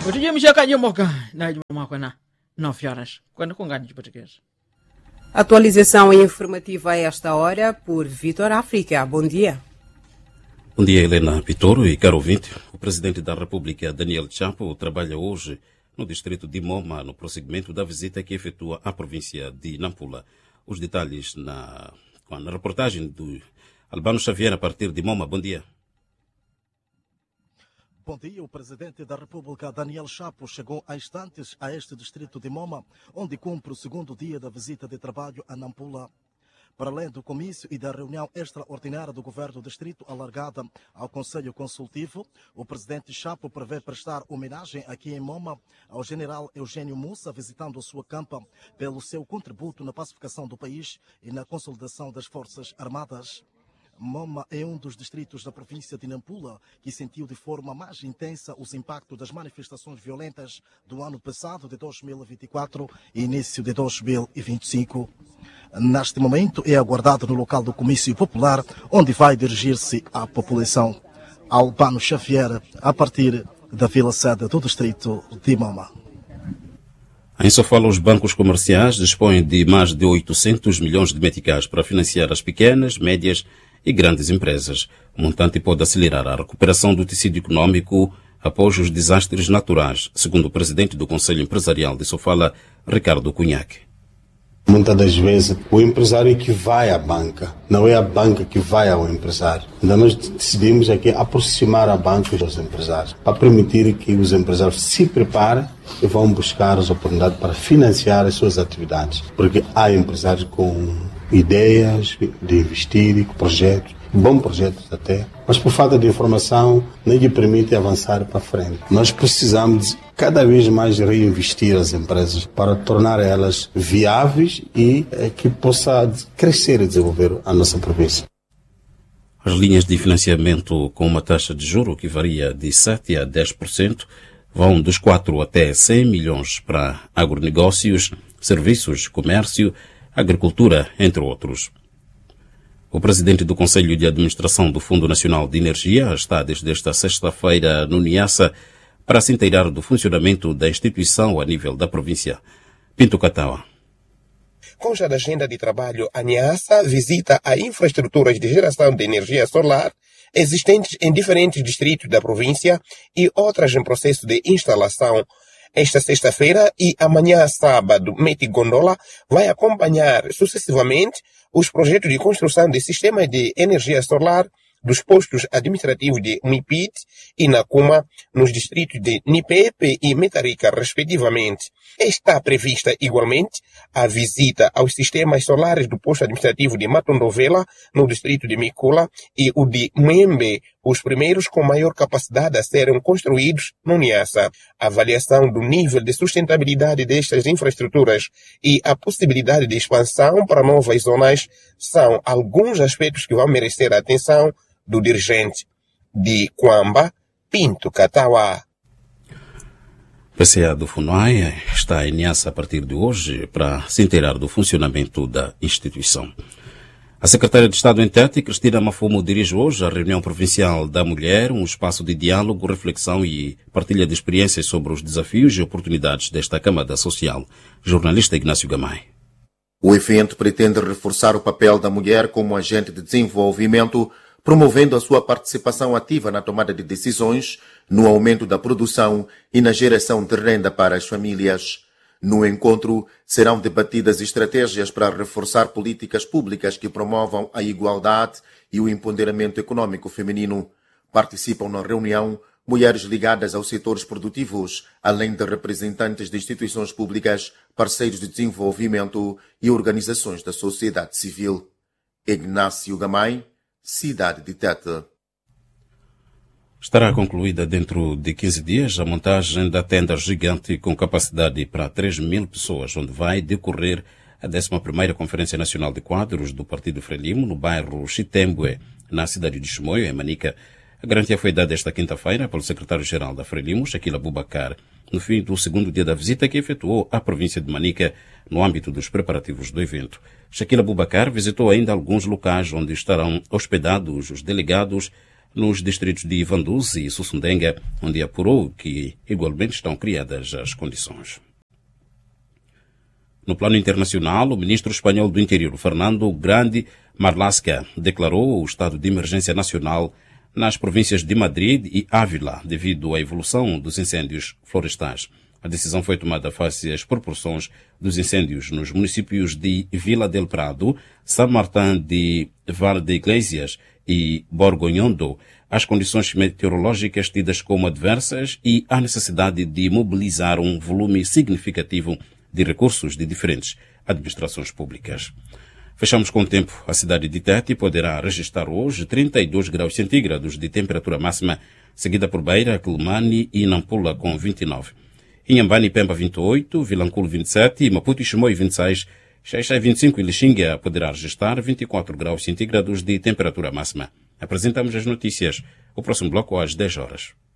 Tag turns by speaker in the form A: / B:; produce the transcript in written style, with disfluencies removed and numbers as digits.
A: Outro dia me chega de moca, na de moca, 9 horas, quando com ganho de português.
B: Atualização informativa a esta hora por Vitor África. Bom dia.
C: Bom dia, Helena Pitoro e caro ouvinte. O presidente da República, Daniel Chapo, trabalha hoje no distrito de Moma, no prosseguimento da visita que efetua à província de Nampula. Os detalhes na reportagem do Albano Xavier a partir de Moma. Bom dia.
D: Bom dia. O presidente da República, Daniel Chapo, chegou há instantes a este distrito de Moma, onde cumpre o segundo dia da visita de trabalho a Nampula. Para além do comício e da reunião extraordinária do governo do distrito alargada ao Conselho Consultivo, o presidente Chapo prevê prestar homenagem aqui em Moma ao general Eugênio Mussa, visitando a sua campa pelo seu contributo na pacificação do país e na consolidação das Forças Armadas. Moma é um dos distritos da província de Nampula que sentiu de forma mais intensa os impactos das manifestações violentas do ano passado, de 2024 e início de 2025. Neste momento é aguardado no local do comício popular, onde vai dirigir-se à população. Albano Xavier, a partir da vila-sede do distrito de Moma.
C: Em Sofala, os bancos comerciais dispõem de mais de 800 milhões de meticais para financiar as pequenas, médias e grandes empresas. O montante pode acelerar a recuperação do tecido econômico após os desastres naturais, segundo o presidente do Conselho Empresarial de Sofala, Ricardo Cunhaque.
E: Muitas das vezes, o empresário que vai à banca, não é a banca que vai ao empresário. Então nós decidimos aqui aproximar a banca dos empresários, para permitir que os empresários se preparem e vão buscar as oportunidades para financiar as suas atividades. Porque há empresários com ideias de investir, com projetos, bons projetos até, mas por falta de informação não lhe permite avançar para frente. Nós precisamos cada vez mais reinvestir as empresas para tornar elas viáveis e que possa crescer e desenvolver a nossa província.
C: As linhas de financiamento com uma taxa de juro que varia de 7% a 10% vão dos 4 até 100 milhões para agronegócios, serviços, comércio, agricultura, entre outros. O presidente do Conselho de Administração do Fundo Nacional de Energia está desde esta sexta-feira no Niassa para se inteirar do funcionamento da instituição a nível da província. Pinto Catawa.
F: Com já da agenda de trabalho, a Niassa visita as infraestruturas de geração de energia solar existentes em diferentes distritos da província e outras em processo de instalação. Esta sexta-feira e amanhã, sábado, Meti Gondola vai acompanhar sucessivamente os projetos de construção de sistemas de energia solar dos postos administrativos de Mipit e Nakuma, nos distritos de Nipepe e Metarica, respectivamente. Está prevista, igualmente, a visita aos sistemas solares do posto administrativo de Matondovela, no distrito de Mikula, e o de Mwembe, os primeiros com maior capacidade a serem construídos no Niassa. A avaliação do nível de sustentabilidade destas infraestruturas e a possibilidade de expansão para novas zonas são alguns aspectos que vão merecer a atenção do dirigente de Quamba, Pinto Catawa.
C: O PCA do FUNAI está em Niassa a partir de hoje para se inteirar do funcionamento da instituição. A secretária de Estado em Tete, Cristina Mafumo, dirige hoje a reunião provincial da mulher, um espaço de diálogo, reflexão e partilha de experiências sobre os desafios e oportunidades desta camada social. Jornalista Ignácio Gamay.
G: O evento pretende reforçar o papel da mulher como agente de desenvolvimento, promovendo a sua participação ativa na tomada de decisões, no aumento da produção e na geração de renda para as famílias. No encontro, serão debatidas estratégias para reforçar políticas públicas que promovam a igualdade e o empoderamento econômico feminino. Participam na reunião mulheres ligadas aos setores produtivos, além de representantes de instituições públicas, parceiros de desenvolvimento e organizações da sociedade civil. Ignácio Gamay, Cidade de Tete.
C: Estará concluída dentro de 15 dias a montagem da tenda gigante com capacidade para 3.000 pessoas, onde vai decorrer a 11ª Conferência Nacional de Quadros do Partido Frelimo, no bairro Chitembwe, na cidade de Chimoio, em Manica. A garantia foi dada esta quinta-feira pelo secretário-geral da Frelimo, Shaquille Abubakar, no fim do segundo dia da visita que efetuou à província de Manica no âmbito dos preparativos do evento. Shaquille Abubakar visitou ainda alguns locais onde estarão hospedados os delegados nos distritos de Ivanduzi e Sussundenga, onde apurou que igualmente estão criadas as condições. No plano internacional, o ministro espanhol do Interior, Fernando Grande Marlaska, declarou o estado de emergência nacional nas províncias de Madrid e Ávila, devido à evolução dos incêndios florestais. A decisão foi tomada face às proporções dos incêndios nos municípios de Vila del Prado, San Martín de Valdeiglesias e Borgonhondo, as condições meteorológicas tidas como adversas e a necessidade de mobilizar um volume significativo de recursos de diferentes administrações públicas. Fechamos com o tempo. A cidade de Tete poderá registrar hoje 32 graus centígrados de temperatura máxima, seguida por Beira, Quelimane e Nampula com 29. Inhambane e Pemba 28, Vilanculo 27, Maputo e Chimoio 26, Xaixai 25 e Lixinga poderá registrar 24 graus centígrados de temperatura máxima. Apresentamos as notícias. O próximo bloco às 10 horas.